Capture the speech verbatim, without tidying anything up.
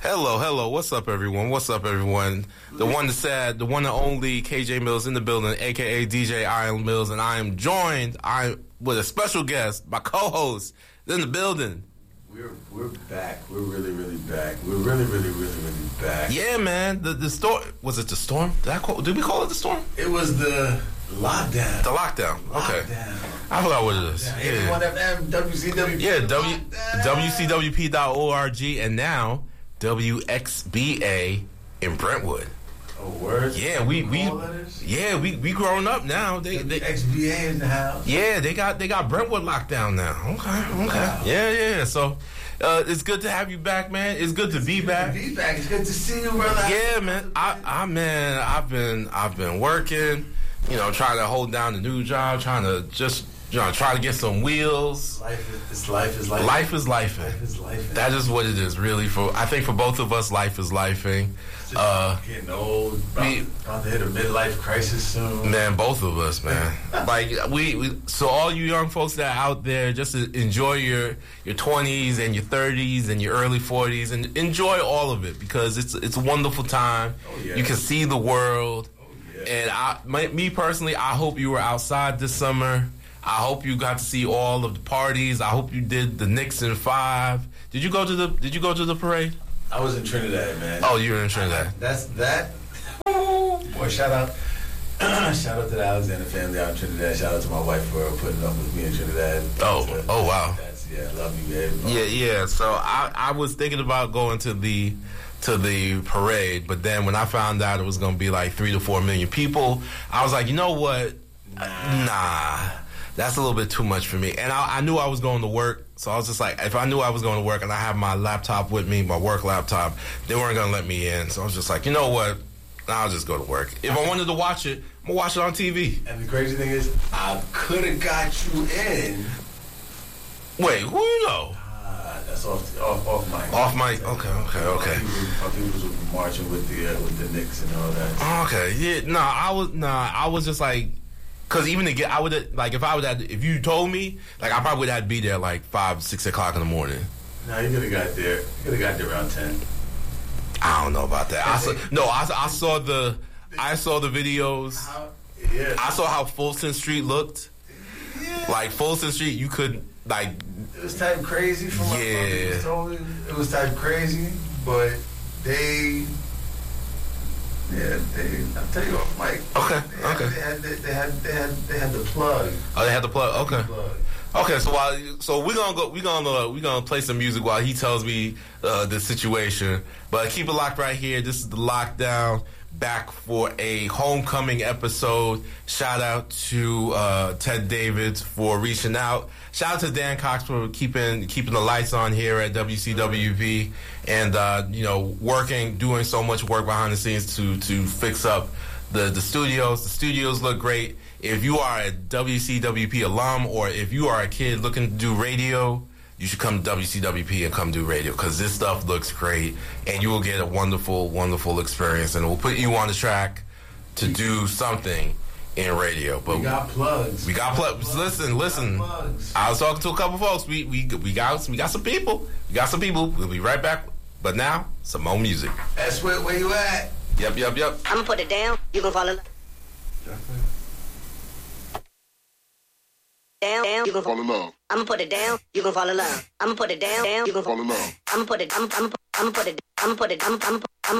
Hello, hello. What's up, everyone? What's up, everyone? The one that said, the one and only K J Mills in the building, a k a. D J Iron Mills, and I am joined I with a special guest, my co-host, in the building. We're we're back. We're really, really back. We're really, really, really, really back. Yeah, man. The the storm, was it the storm? Did I call, did we call it the storm? It was the lockdown. The lockdown. Okay. Lockdown. I forgot what it is. Yeah. Yeah. Everyone F M, W C W P. Yeah, w, W C W P dot org, and now W X B A in Brentwood. Oh, words? Yeah, we we yeah we we grown up now. They they X B A in the house. Yeah, they got they got Brentwood locked down now. Okay, okay. Wow. Yeah, yeah. So uh, it's good to have you back, man. It's good to it's be good back. To be back. It's good to see you, brother. Yeah, man. I I man, I've been I've been working, you know, trying to hold down the new job, trying to just you know try to get some wheels. Life is life is life. Life is life. Life is life. That is what it is, really. For I think for both of us, life is lifing. Uh, getting old, about, we, about to hit a midlife crisis soon. Man, both of us, man. like we, we, so all you young folks that are out there, just enjoy your your twenties and your thirties and your early forties, and enjoy all of it because it's it's a wonderful time. Oh, yeah. You can see the world, oh, yeah. and I, my, me personally, I hope you were outside this summer. I hope you got to see all of the parties. I hope you did the Nixon Five. Did you go to the Did you go to the parade? I was in Trinidad, man. Oh, you were in Trinidad. I, that's that. Boy, shout out, shout out to the Alexander family out in Trinidad. Shout out to my wife for putting up with me in Trinidad. Oh, that's, oh wow. That's, yeah, love you, babe. Yeah, yeah. So I, I was thinking about going to the to the parade, but then when I found out it was going to be like three to four million people, I was like, you know what? Nah. nah. That's a little bit too much for me. And I, I knew I was going to work, so I was just like, if I knew I was going to work and I have my laptop with me, my work laptop, they weren't going to let me in. So I was just like, you know what? I'll just go to work. If I wanted to watch it, I'm going to watch it on T V. And the crazy thing is, I could have got you in. Wait, who you know? Uh, that's off, off, off mic. Off mic? Okay, okay, okay. I think it was marching with the, uh, with the Knicks and all that. Okay, yeah. Nah, I was, nah, I was just like, because even to get, I would like if I would have, if you told me, like I probably would have to be there like five, six o'clock in the morning. No, you could have got there. You could have got there around ten. I don't know about that. I saw, no, I, I saw the, I saw the videos. How, yeah. I saw how Fulton Street looked. Yeah. Like Fulton Street, you could like. It was type crazy from my yeah. told me. It was type crazy, but they. Yeah, they. I'll tell you what, Mike. Okay. They had, okay. They had, they had, they had, they had the plug. Oh, they had the plug. Okay. The plug. Okay. So while, so we're gonna go, we're gonna, uh, we're gonna play some music while he tells me uh, the situation. But keep it locked right here. This is the Lockdown. Back for a homecoming episode. Shout out to uh, Ted Davids for reaching out. Shout out to Dan Cox for keeping keeping the lights on here at W C W P and uh, you know working, doing so much work behind the scenes to to fix up the the studios. The studios look great. If you are a W C W P alum or if you are a kid looking to do radio, you should come to W C W P and come do radio because this stuff looks great and you will get a wonderful, wonderful experience and it will put you on the track to do something in radio. But we got plugs. We got plugs. Listen, listen. Plugs. I was talking to a couple folks. We we we got we got some people. We got some people. We'll be right back. But now, some more music. That's where, where you at? Yep, yep, yep. I'm gonna put it down. You gonna fall in love. Down, down, you gonna fall in love. I'm gonna put it down, you gonna fall in love. I'm gonna put it down, down, you gonna fall in love. I'm gonna put it, I'm, I'm, I'm gonna put it, I'm gonna put it, I'm, I'm,